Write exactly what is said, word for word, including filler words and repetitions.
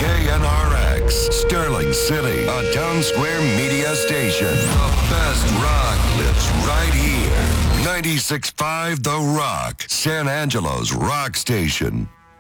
K N R X, Sterling City, a Town Square media station. The best rock lives right here. ninety-six point five The Rock, San Angelo's rock station.